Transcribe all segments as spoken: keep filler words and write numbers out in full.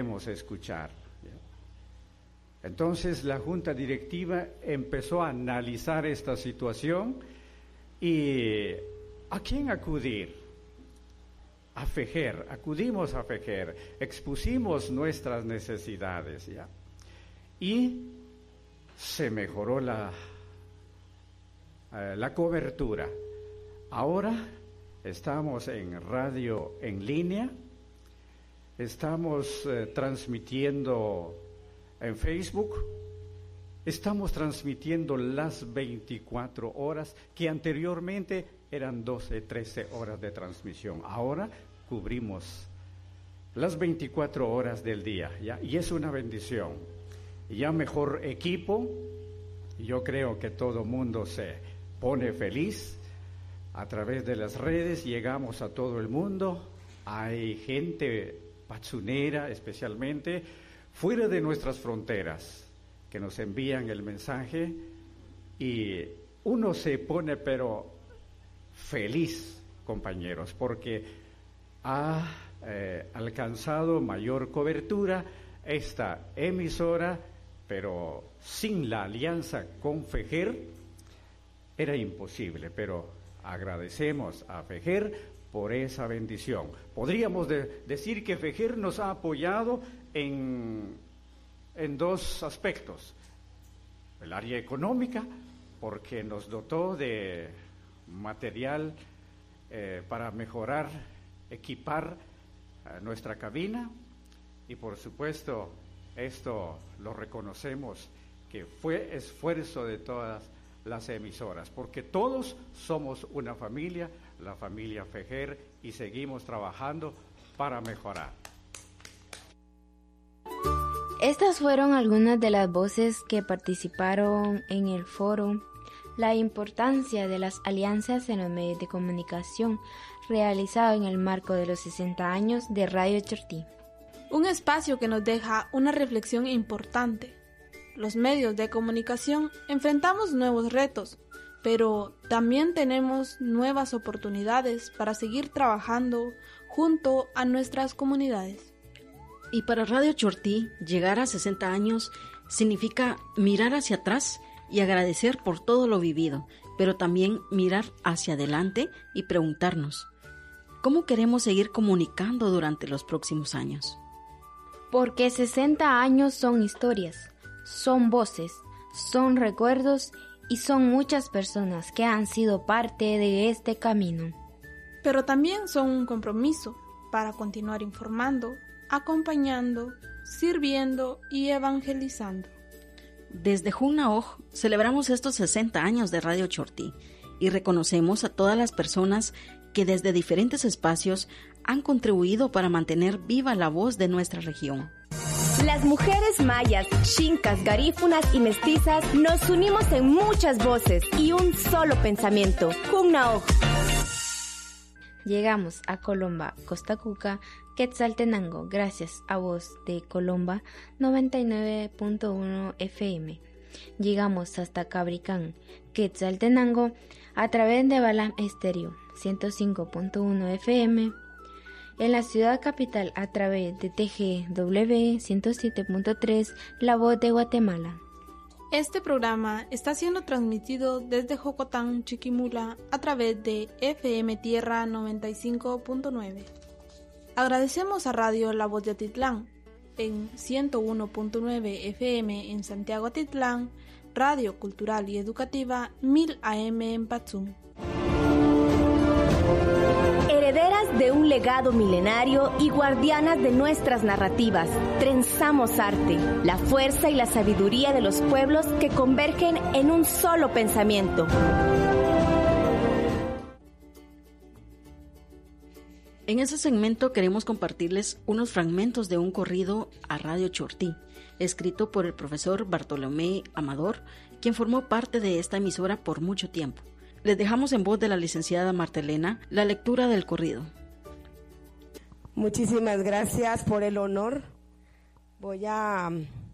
queremos escuchar. Entonces la Junta Directiva empezó a analizar esta situación y ¿a quién acudir? A FEGER, acudimos a FEGER, expusimos nuestras necesidades, ¿ya? Y se mejoró la, eh, la cobertura. Ahora estamos en radio en línea, estamos eh, transmitiendo en Facebook, estamos transmitiendo las veinticuatro horas, que anteriormente eran doce, trece horas de transmisión. Ahora cubrimos las veinticuatro horas del día, ¿ya? Y es una bendición. Ya mejor equipo, yo creo que todo mundo se pone feliz. A través de las redes llegamos a todo el mundo. Hay gente pachunera especialmente, fuera de nuestras fronteras, que nos envían el mensaje y uno se pone pero feliz, compañeros, porque ha eh, alcanzado mayor cobertura esta emisora, pero sin la alianza con FEGER era imposible, pero agradecemos a FEGER por esa bendición. Podríamos de, decir que FEGER nos ha apoyado en, en dos aspectos. El área económica, porque nos dotó de material eh, para mejorar, equipar eh, nuestra cabina, y por supuesto esto lo reconocemos que fue esfuerzo de todas las emisoras, porque todos somos una familia, la familia FEGER, y seguimos trabajando para mejorar. Estas fueron algunas de las voces que participaron en el foro. La importancia de las alianzas en los medios de comunicación, realizado en el marco de los sesenta años de Radio Chortí. Un espacio que nos deja una reflexión importante. Los medios de comunicación enfrentamos nuevos retos, pero también tenemos nuevas oportunidades para seguir trabajando junto a nuestras comunidades. Y para Radio Chortí, llegar a sesenta años significa mirar hacia atrás y agradecer por todo lo vivido, pero también mirar hacia adelante y preguntarnos, ¿cómo queremos seguir comunicando durante los próximos años? Porque sesenta años son historias, son voces, son recuerdos y son muchas personas que han sido parte de este camino. Pero también son un compromiso para continuar informando, acompañando, sirviendo y evangelizando. Desde Junaoj celebramos estos sesenta años de Radio Chortí y reconocemos a todas las personas que desde diferentes espacios han contribuido para mantener viva la voz de nuestra región. Las mujeres mayas, xincas, garífunas y mestizas nos unimos en muchas voces y un solo pensamiento. Junaoj. Llegamos a Colomba, Costa Cuca, Quetzaltenango, gracias a Voz de Colomba noventa y nueve punto uno F M. Llegamos hasta Cabricán, Quetzaltenango, a través de Balam Estéreo ciento cinco punto uno F M. En la ciudad capital a través de T G W ciento siete punto tres, La Voz de Guatemala. Este programa está siendo transmitido desde Jocotán, Chiquimula, a través de F M Tierra noventa y cinco punto nueve. Agradecemos a Radio La Voz de Atitlán, en ciento uno punto nueve F M en Santiago Atitlán, Radio Cultural y Educativa mil A M en Patzum. Herederas de un legado milenario y guardianas de nuestras narrativas, trenzamos arte, la fuerza y la sabiduría de los pueblos que convergen en un solo pensamiento. En ese segmento queremos compartirles unos fragmentos de un corrido a Radio Chortí, escrito por el profesor Bartolomé Amador, quien formó parte de esta emisora por mucho tiempo. Les dejamos en voz de la licenciada Martelena la lectura del corrido. Muchísimas gracias por el honor. Voy a,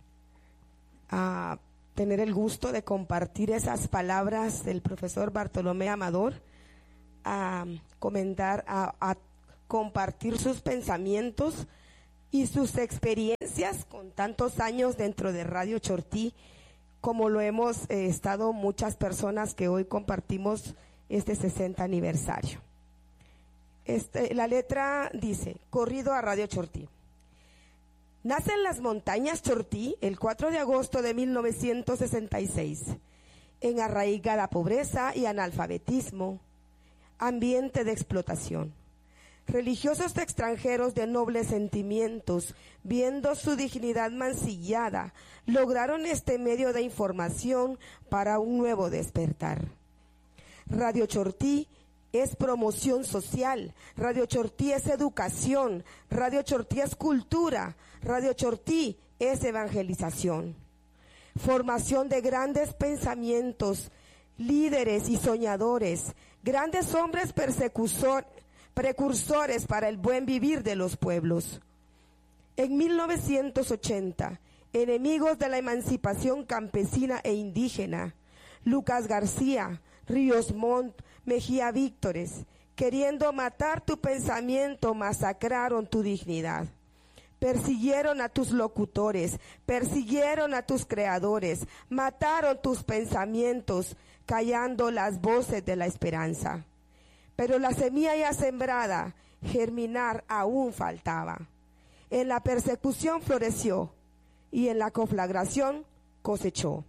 a tener el gusto de compartir esas palabras del profesor Bartolomé Amador, a comentar, a, a compartir sus pensamientos y sus experiencias con tantos años dentro de Radio Chortí, como lo hemos eh, estado muchas personas que hoy compartimos este sesenta aniversario. Este, la letra dice, corrido a Radio Chortí. Nace en las montañas Chortí el cuatro de agosto de mil novecientos sesenta y seis, en arraigada pobreza y analfabetismo, ambiente de explotación. Religiosos extranjeros de nobles sentimientos, viendo su dignidad mancillada, lograron este medio de información para un nuevo despertar. Radio Chortí es promoción social, Radio Chortí es educación, Radio Chortí es cultura, Radio Chortí es evangelización. Formación de grandes pensamientos, líderes y soñadores, grandes hombres persecutor, precursores para el buen vivir de los pueblos. En mil novecientos ochenta, enemigos de la emancipación campesina e indígena, Lucas García, Ríos Montt, Mejía Víctores, queriendo matar tu pensamiento, masacraron tu dignidad. Persiguieron a tus locutores, persiguieron a tus creadores, mataron tus pensamientos, callando las voces de la esperanza. Pero la semilla ya sembrada, germinar aún faltaba. En la persecución floreció y en la conflagración cosechó.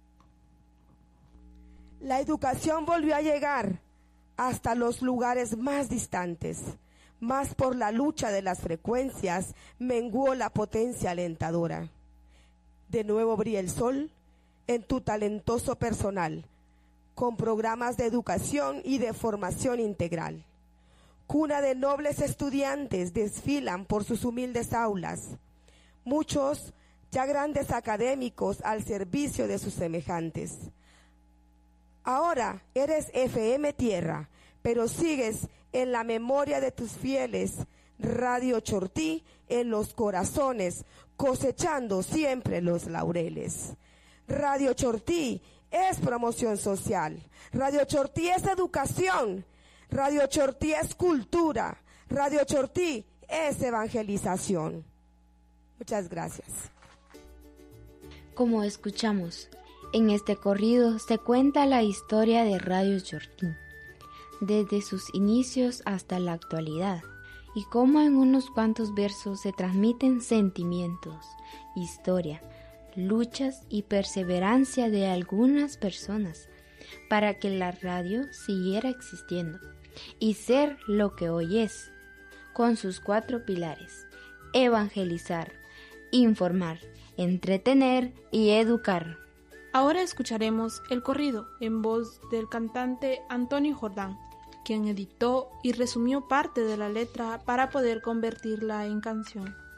La educación volvió a llegar hasta los lugares más distantes, mas por la lucha de las frecuencias menguó la potencia alentadora. De nuevo brilla el sol en tu talentoso personal, con programas de educación y de formación integral. Cuna de nobles estudiantes desfilan por sus humildes aulas, muchos ya grandes académicos al servicio de sus semejantes. Ahora eres F M Tierra, pero sigues en la memoria de tus fieles, Radio Chortí en los corazones, cosechando siempre los laureles. Radio Chortí es promoción social, Radio Chortí es educación, Radio Chortí es cultura, Radio Chortí es evangelización. Muchas gracias. Como escuchamos, en este corrido se cuenta la historia de Radio Chortí, desde sus inicios hasta la actualidad, y cómo en unos cuantos versos se transmiten sentimientos, historia, luchas y perseverancia de algunas personas para que la radio siguiera existiendo y ser lo que hoy es, con sus cuatro pilares: evangelizar, informar, entretener y educar. Ahora escucharemos el corrido en voz del cantante Antonio Jordán, quien editó y resumió parte de la letra para poder convertirla en canción.